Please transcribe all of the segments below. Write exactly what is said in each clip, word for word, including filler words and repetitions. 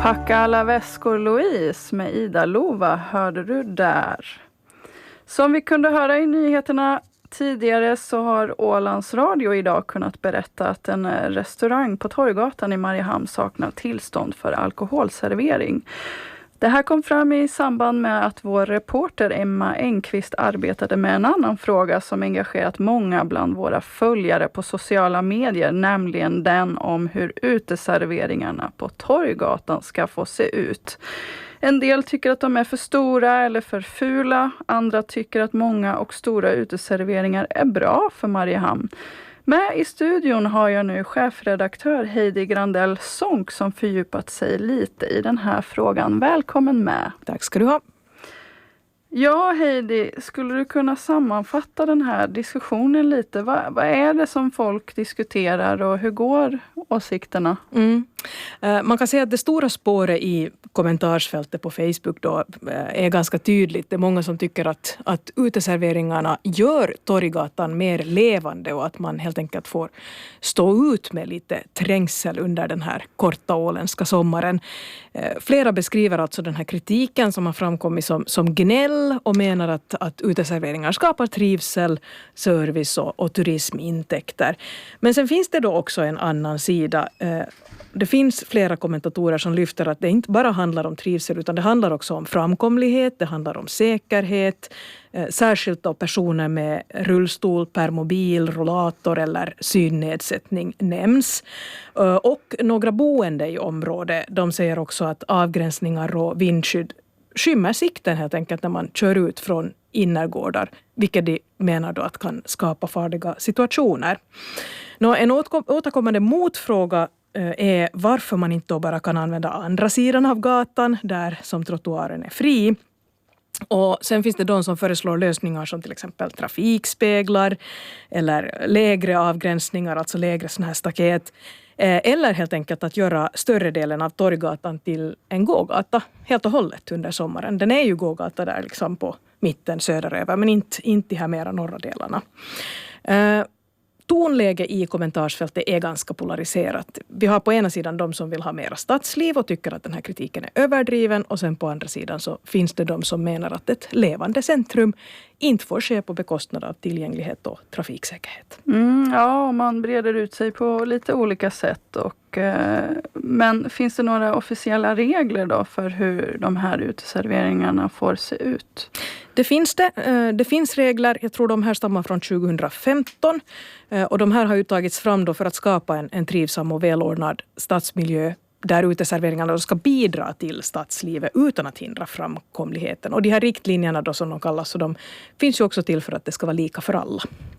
Packa alla väskor Louise med Ida Lova hörde du där. Som vi kunde höra i nyheterna tidigare så har Ålands Radio idag kunnat berätta att en restaurang på Torggatan i Mariehamn saknar tillstånd för alkoholservering. Det här kom fram i samband med att vår reporter Emma Engqvist arbetade med en annan fråga som engagerat många bland våra följare på sociala medier, nämligen den om hur uteserveringarna på Torggatan ska få se ut. En del tycker att de är för stora eller för fula, andra tycker att många och stora uteserveringar är bra för Mariehamn. Med i studion har jag nu chefredaktör Heidi Grandell Sonck som fördjupat sig lite i den här frågan. Välkommen med. Tack ska du ha. Ja Heidi, skulle du kunna sammanfatta den här diskussionen lite? Vad, vad är det som folk diskuterar och hur går åsikterna? Mm. Man kan säga att det stora spåret i kommentarsfältet på Facebook då är ganska tydligt. Det är många som tycker att, att uteserveringarna gör Torggatan mer levande och att man helt enkelt får stå ut med lite trängsel under den här korta åländska sommaren. Flera beskriver alltså den här kritiken som har framkommit som, som gnäll och menar att, att uteserveringar skapar trivsel, service och, och turismintäkter. Men sen finns det då också en annan sida. Det finns flera kommentatorer som lyfter att det inte bara handlar om trivsel utan det handlar också om framkomlighet, det handlar om säkerhet, särskilt då personer med rullstol, permobil, rollator eller synnedsättning nämns. Och några boende i området, de säger också att avgränsningar och vindskydd skymmer sikten helt enkelt när man kör ut från innergårdar, vilket de menar då att kan skapa farliga situationer. Nå, en återkommande motfråga är varför man inte bara kan använda andra sidan av gatan där som trottoaren är fri. Och sen finns det de som föreslår lösningar som till exempel trafikspeglar eller lägre avgränsningar, alltså lägre såna här staket. Eller helt enkelt att göra större delen av Torggatan till en gågata helt och hållet under sommaren. Den är ju gågata där liksom på mitten söderöver men inte, inte i här mera norra delarna. Tonläge i kommentarsfältet är ganska polariserat. Vi har på ena sidan de som vill ha mera stadsliv och tycker att den här kritiken är överdriven och sen på andra sidan så finns det de som menar att ett levande centrum inte får ske på bekostnad av tillgänglighet och trafiksäkerhet. Mm, ja, man breder ut sig på lite olika sätt. Och, eh, men finns det några officiella regler då för hur de här uteserveringarna får se ut? Det finns det. Det finns regler, jag tror de här stammar från tjugohundrafemton och de här har ju tagits fram då för att skapa en, en trivsam och välordnad stadsmiljö där uteserveringarna ska bidra till stadslivet utan att hindra framkomligheten. Och de här riktlinjerna då som de kallas, så de finns ju också till för att det ska vara lika för alla.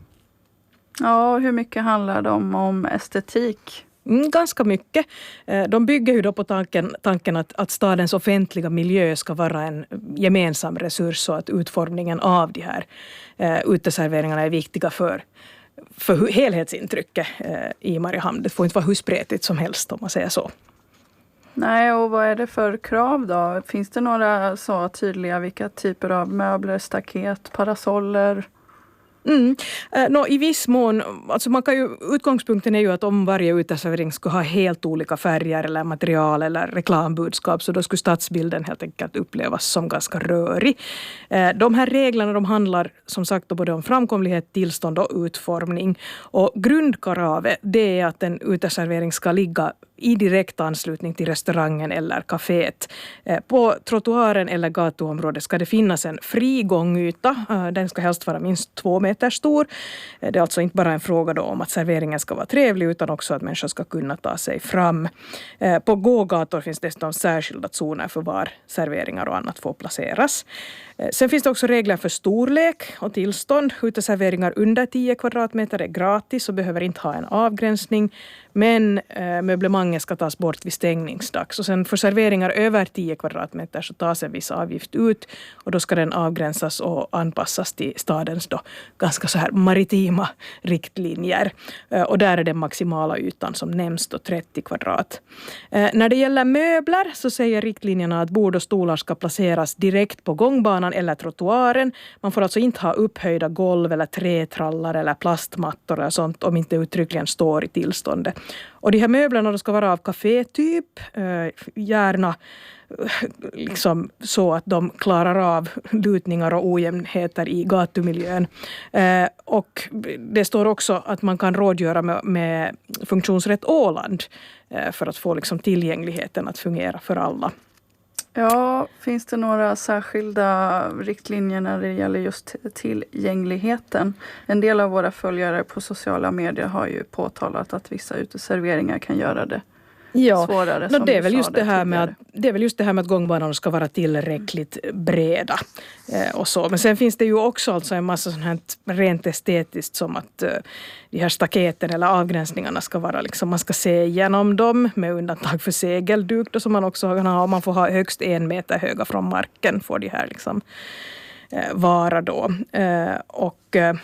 Ja, hur mycket handlar det om, om estetik? Mm, ganska mycket. De bygger ju då på tanken, tanken att, att stadens offentliga miljö ska vara en gemensam resurs så att utformningen av de här eh, uteserveringarna är viktiga för, för helhetsintrycket eh, i Mariehamn. Det får inte vara hur spretigt som helst om man säger så. Nej, och vad är det för krav då? Finns det några så tydliga vilka typer av möbler, staket, parasoller? Mm. No, i viss mån, alltså man kan ju, utgångspunkten är ju att om varje uteservering skulle ha helt olika färger eller material eller reklambudskap så då skulle stadsbilden helt enkelt upplevas som ganska rörig. De här reglerna de handlar som sagt både om framkomlighet, tillstånd och utformning. Och grundkravet det är att en uteservering ska ligga i direkt anslutning till restaurangen eller kaféet. På trottoaren eller gatuområdet ska det finnas en fri gångyta. Den ska helst vara minst två meter stor. Det är alltså inte bara en fråga då om att serveringen ska vara trevlig utan också att människor ska kunna ta sig fram. På gågator finns dessutom särskilda zoner för var serveringar och annat får placeras. Sen finns det också regler för storlek och tillstånd. Uteserveringar under tio kvadratmeter är gratis och behöver inte ha en avgränsning. Men eh, möblemanget ska tas bort vid stängningsdags. Och sen för serveringar över tio kvadratmeter så tas en viss avgift ut. Och då ska den avgränsas och anpassas till stadens då ganska så här maritima riktlinjer. Eh, och där är den maximala ytan som nämns då trettio kvadrat. Eh, när det gäller möbler så säger riktlinjerna att bord och stolar ska placeras direkt på gångbanan eller trottoaren. Man får alltså inte ha upphöjda golv eller trätrallar eller plastmattor och sånt om inte uttryckligen står i tillståndet. Och de här möblerna då ska vara av kafétyp, eh, gärna liksom så att de klarar av lutningar och ojämnheter i gatumiljön. Eh, och det står också att man kan rådgöra med, med Funktionsrätt Åland eh, för att få liksom tillgängligheten att fungera för alla. Ja, finns det några särskilda riktlinjer när det gäller just tillgängligheten? En del av våra följare på sociala medier har ju påtalat att vissa uteserveringar kan göra det ja. svårare. No, det, är väl just det, här med att, det är väl just det här med att gångbanorna ska vara tillräckligt breda. Eh, och så. Men sen finns det ju också alltså en massa sånt här rent estetiskt som att eh, de här staketen eller avgränsningarna ska vara liksom, man ska se igenom dem med undantag för segelduk då, som man också kan ha. Man får ha högst en meter höga från marken får de här liksom eh, vara då. Eh, och eh,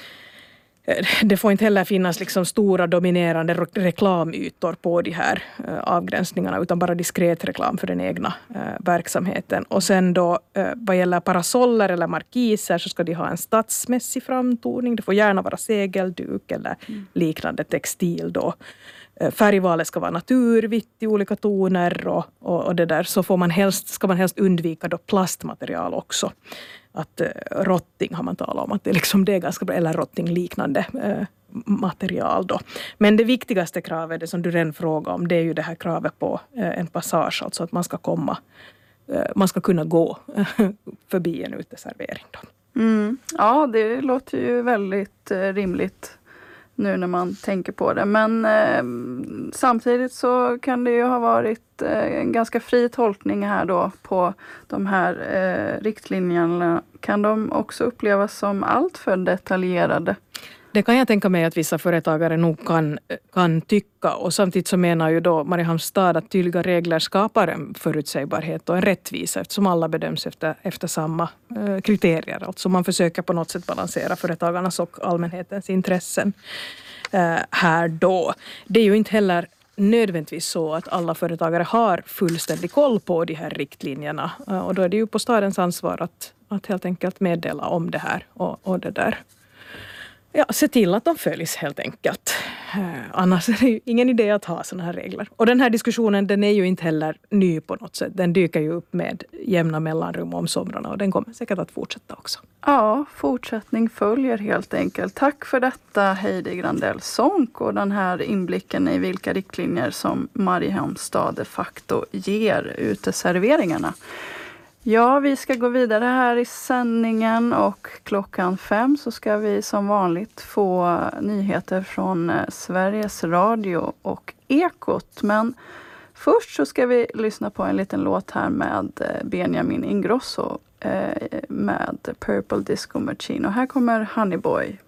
det får inte heller finnas liksom stora dominerande reklamytor på de här eh, avgränsningarna utan bara diskret reklam för den egna eh, verksamheten. Och sen då eh, vad gäller parasoller eller markiser så ska de ha en stadsmässig framtoning. Det får gärna vara segelduk eller mm. liknande textil då. Eh, färgvalet ska vara naturvitt i olika toner och, och, och det där så får man helst, ska man helst undvika då plastmaterial också. Att eh, rotting har man talat om, att det, liksom, det är ganska bra, eller rottingliknande eh, material då. Men det viktigaste kravet, det som du redan frågade om, det är ju det här kravet på eh, en passage, alltså att man ska komma, eh, man ska kunna gå förbi en uteservering då. Mm. Ja, det låter ju väldigt eh, rimligt nu när man tänker på det. Men eh, samtidigt så kan det ju ha varit eh, en ganska fri tolkning här då på de här eh, riktlinjerna. Kan de också upplevas som allt för detaljerade? Det kan jag tänka mig att vissa företagare nog kan, kan tycka. Och samtidigt så menar ju då Mariehamns stad att tydliga regler skapar en förutsägbarhet och en rättvisa eftersom alla bedöms efter, efter samma eh, kriterier. Alltså man försöker på något sätt balansera företagarnas och allmänhetens intressen eh, här då. Det är ju inte heller nödvändigtvis så att alla företagare har fullständig koll på de här riktlinjerna. Eh, och då är det ju på stadens ansvar att, att helt enkelt meddela om det här och, och det där. Ja, se till att de följs helt enkelt. Eh, annars är det ju ingen idé att ha sådana här regler. Och den här diskussionen, den är ju inte heller ny på något sätt. Den dyker ju upp med jämna mellanrum om somrarna och den kommer säkert att fortsätta också. Ja, fortsättning följer helt enkelt. Tack för detta Heidi Grandell Sonck och den här inblicken i vilka riktlinjer som Mariehamns stad de facto ger uteserveringarna. Ja, vi ska gå vidare här i sändningen och klockan fem så ska vi som vanligt få nyheter från Sveriges Radio och Ekot. Men först så ska vi lyssna på en liten låt här med Benjamin Ingrosso med Purple Disco Machine. Och här kommer Honey Boy.